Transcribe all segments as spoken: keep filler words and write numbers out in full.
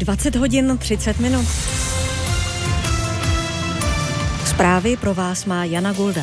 dvacet hodin třicet minut. Zprávy pro vás má Jana Gulda.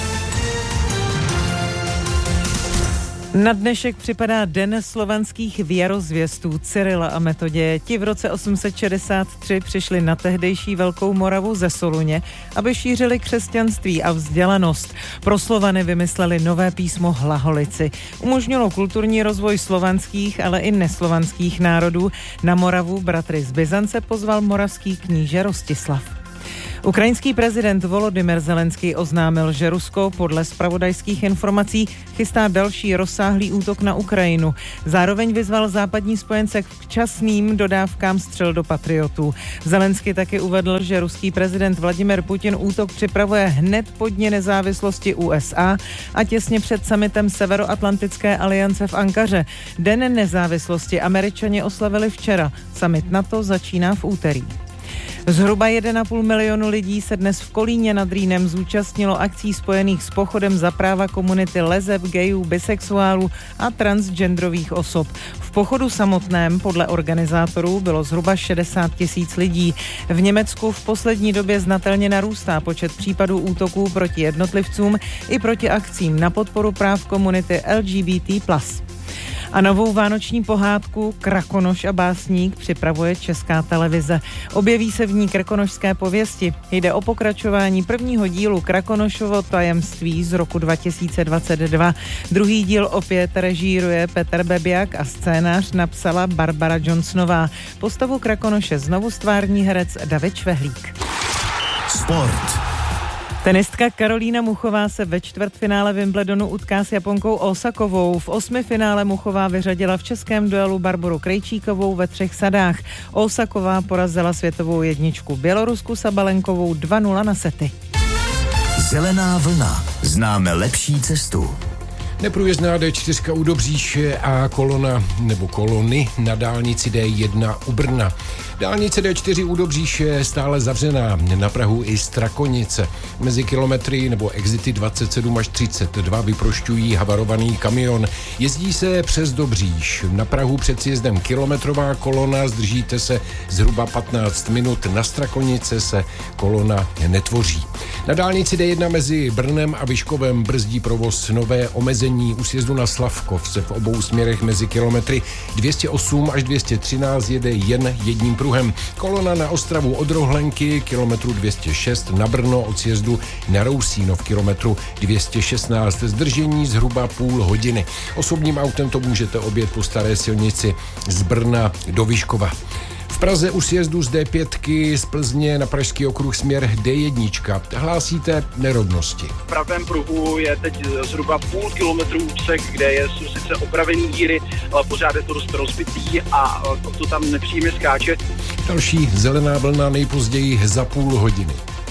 Na dnešek připadá Den slovanských věrozvěstů Cyrila a Metoděje. Ti v roce osm set šedesát tři přišli na tehdejší Velkou Moravu ze Soluně, aby šířili křesťanství a vzdělanost. Pro Slovany vymysleli nové písmo hlaholici. Umožnilo kulturní rozvoj slovanských, ale i neslovanských národů. Na Moravu bratry z Byzance pozval moravský kníže Rostislav. Ukrajinský prezident Volodymyr Zelenský oznámil, že Rusko podle zpravodajských informací chystá další rozsáhlý útok na Ukrajinu. Zároveň vyzval západní spojence k včasným dodávkám střel do patriotů. Zelenský taky uvedl, že ruský prezident Vladimir Putin útok připravuje hned po dni nezávislosti U S A a těsně před summitem Severoatlantické aliance v Ankaře. Den nezávislosti Američani oslavili včera. Summit NATO začíná v úterý. Zhruba jeden a půl milionu lidí se dnes v Kolíně nad Rýnem zúčastnilo akcí spojených s pochodem za práva komunity leseb, gayů, bisexuálů a transgenderových osob. V pochodu samotném podle organizátorů bylo zhruba šedesát tisíc lidí. V Německu v poslední době znatelně narůstá počet případů útoků proti jednotlivcům i proti akcím na podporu práv komunity L G B T plus. A novou vánoční pohádku Krakonoš a básník připravuje Česká televize. Objeví se v ní krkonošské pověsti. Jde o pokračování prvního dílu Krakonošovo tajemství z roku dva tisíce dvacet dva. Druhý díl opět režíruje Petr Bebiak a scénář napsala Barbara Johnsonová. Postavu Krakonoše znovu stvární herec David Švehlík. Sport. Tenistka Karolína Muchová se ve čtvrtfinále Wimbledonu utká s Japonkou Osakovou. V osmifinále Muchová vyřadila v českém duelu Barboru Krejčíkovou ve třech sadách. Osaková porazila světovou jedničku Bělorusku Sabalenkovou dva nula na sety. Zelená vlna. Známe lepší cestu. Neprůjezdná D čtyři u Dobříše a kolona nebo kolony na dálnici D jedna u Brna. Dálnice D čtyři u Dobříše je stále zavřená, na Prahu i Strakonice. Mezi kilometry nebo exity dvacet sedm až třicet dva vyprošťují havarovaný kamion. Jezdí se přes Dobříš. Na Prahu před sjezdem kilometrová kolona, zdržíte se zhruba patnáct minut. Na Strakonice se kolona netvoří. Na dálnici D jedna mezi Brnem a Vyškovem brzdí provoz nové omezení u sjezdu na Slavkov se v obou směrech mezi kilometry dvě stě osm až dvě stě třináct jede jen jedním pruhem. Kolona na Ostravu od Rohlenky kilometru dvě stě šest, na Brno od sjezdu na Rousínov kilometru dvě stě šestnáct. Zdržení zhruba půl hodiny. Osobním autem to můžete objet po staré silnici z Brna do Vyškova. V Praze u sjezdu z D pět z Plzně na Pražský okruh směr D jedna. Hlásíte nerovnosti. V pravém pruhu je teď zhruba půl kilometru úsek, kde je, jsou sice opravený díry, ale pořád je to dost rozbitý a to tam nepříjemně skáče. Další zelená vlna nejpozději za půl hodiny.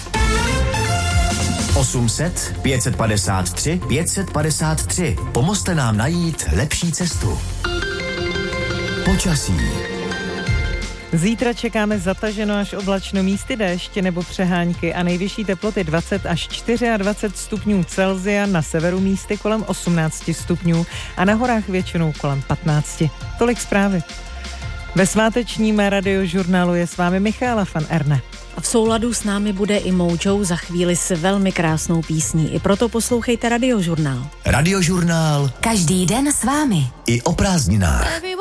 osm set, pět set padesát tři, pět set padesát tři. Pomozte nám najít lepší cestu. Počasí. Zítra čekáme zataženo až oblačno, místy déšť nebo přehánky a nejvyšší teploty dvacet až dvacet čtyři stupňů Celsia, na severu místy kolem osmnáct stupňů a na horách většinou kolem patnáct. Tolik zprávy. Ve svátečním radiožurnálu je s vámi Michaela van Erne. A v souladu s námi bude i Mojo za chvíli s velmi krásnou písní. I proto poslouchejte Radiožurnál. Radiožurnál. Každý den s vámi. I o prázdninách.